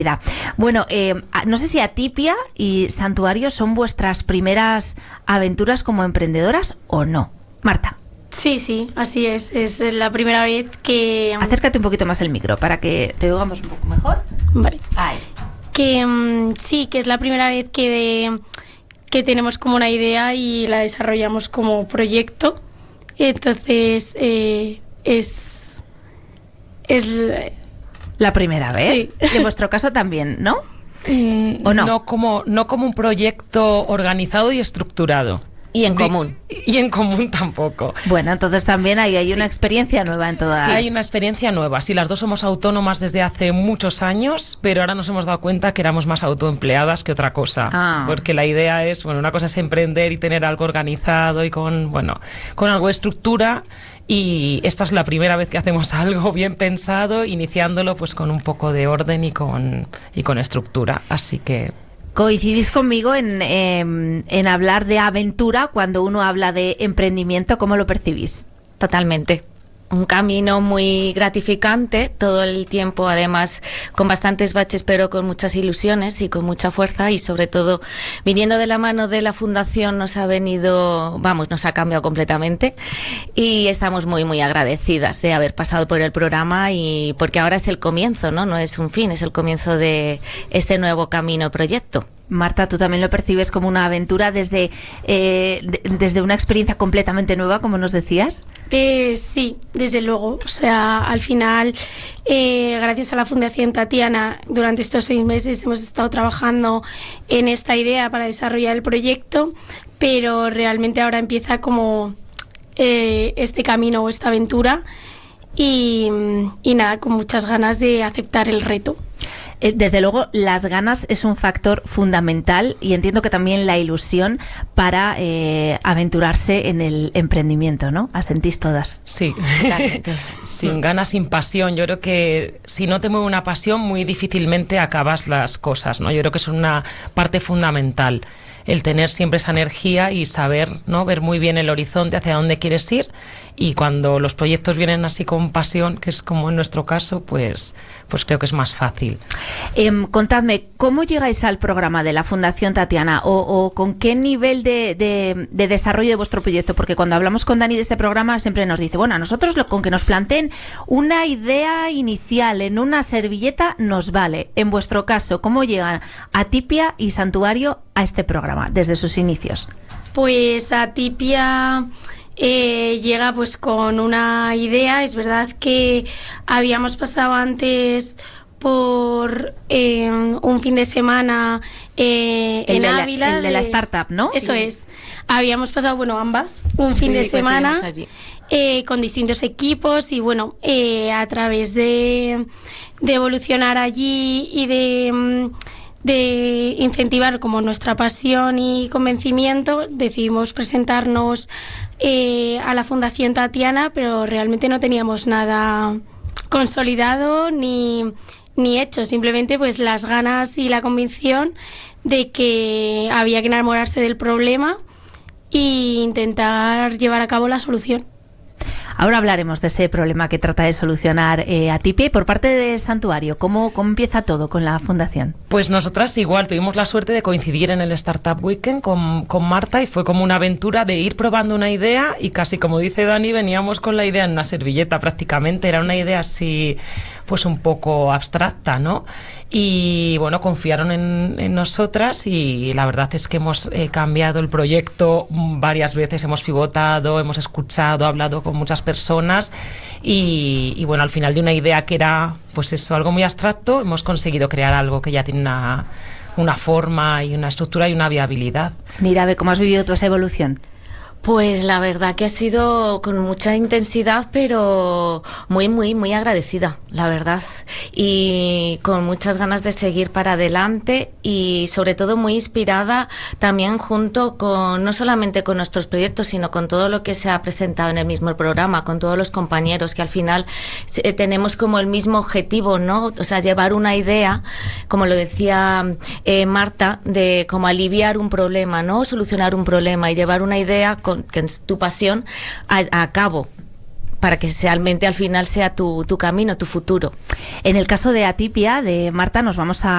Bueno, no sé si Atipia y Santuario son vuestras primeras aventuras como emprendedoras o no. Marta. Sí, así es. Es la primera vez que... Acércate un poquito más el micro para que te oigamos un poco mejor. Vale. Ahí. Que sí, que es la primera vez que tenemos como una idea y la desarrollamos como proyecto. Entonces, es la primera vez. Sí. Y en vuestro caso también, ¿no? ¿O no? No como un proyecto organizado y estructurado. Y en común. Y en común tampoco. Bueno, entonces también hay una experiencia nueva en todas. Sí, hay una experiencia nueva. Sí, las dos somos autónomas desde hace muchos años, pero ahora nos hemos dado cuenta que éramos más autoempleadas que otra cosa. Porque la idea es, una cosa es emprender y tener algo organizado y con algo de estructura. Y esta es la primera vez que hacemos algo bien pensado, iniciándolo pues con un poco de orden y con estructura. Así que... ¿Coincidís conmigo en hablar de aventura cuando uno habla de emprendimiento? ¿Cómo lo percibís? Totalmente. Un camino muy gratificante, todo el tiempo, además, con bastantes baches, pero con muchas ilusiones y con mucha fuerza, y sobre todo, viniendo de la mano de la Fundación, nos ha cambiado completamente, y estamos muy, muy agradecidas de haber pasado por el programa, y porque ahora es el comienzo, ¿no? No es un fin, es el comienzo de este nuevo camino proyecto. Marta, ¿tú también lo percibes como una aventura desde una experiencia completamente nueva, como nos decías? Sí, desde luego. O sea, al final, gracias a la Fundación Tatiana, durante estos 6 meses hemos estado trabajando en esta idea para desarrollar el proyecto, pero realmente ahora empieza como este camino o esta aventura y nada, con muchas ganas de aceptar el reto. Desde luego, las ganas es un factor fundamental, y entiendo que también la ilusión para aventurarse en el emprendimiento, ¿no? ¿Asentís todas? Sí, sin ganas, sin pasión. Yo creo que si no te mueve una pasión, muy difícilmente acabas las cosas, ¿no? Yo creo que es una parte fundamental, el tener siempre esa energía y saber, ¿no?, ver muy bien el horizonte, hacia dónde quieres ir, y cuando los proyectos vienen así con pasión, que es como en nuestro caso, pues creo que es más fácil. Contadme, ¿cómo llegáis al programa de la Fundación Tatiana o con qué nivel de desarrollo de vuestro proyecto? Porque cuando hablamos con Dani de este programa siempre nos dice, a nosotros con que nos planteen una idea inicial en una servilleta nos vale. En vuestro caso, ¿cómo llegan Atipia y Santuario a este programa desde sus inicios? Pues Atipia llega pues con una idea. Es verdad que habíamos pasado antes por un fin de semana en Ávila. El de la startup, ¿no? Eso es. Habíamos pasado, ambas, un fin de semana con distintos equipos, y a través de evolucionar allí y de incentivar como nuestra pasión y convencimiento, decidimos presentarnos a la Fundación Tatiana, pero realmente no teníamos nada consolidado ni hecho, simplemente pues las ganas y la convicción de que había que enamorarse del problema e intentar llevar a cabo la solución. Ahora hablaremos de ese problema que trata de solucionar Atipia. Y por parte de Santuario, ¿cómo empieza todo con la Fundación? Pues nosotras igual tuvimos la suerte de coincidir en el Startup Weekend con Marta, y fue como una aventura de ir probando una idea, y casi como dice Dani, veníamos con la idea en una servilleta prácticamente. Era una idea así pues un poco abstracta, ¿no? Y confiaron en nosotras, y la verdad es que hemos cambiado el proyecto varias veces, hemos pivotado, hemos escuchado, hablado con muchas personas, y al final de una idea que era pues eso, algo muy abstracto, hemos conseguido crear algo que ya tiene una forma y una estructura y una viabilidad. Mira, ¿cómo has vivido tú esa evolución? Pues la verdad que ha sido con mucha intensidad, pero muy, muy, muy agradecida, la verdad. Y con muchas ganas de seguir para adelante, y sobre todo muy inspirada también junto con, no solamente con nuestros proyectos, sino con todo lo que se ha presentado en el mismo programa, con todos los compañeros, que al final tenemos como el mismo objetivo, ¿no? O sea, llevar una idea, como lo decía Marta, de como aliviar un problema, ¿no? Solucionar un problema y llevar una idea que es tu pasión a cabo, para que realmente al final sea tu camino, tu futuro. En el caso de Atipia, de Marta, nos vamos a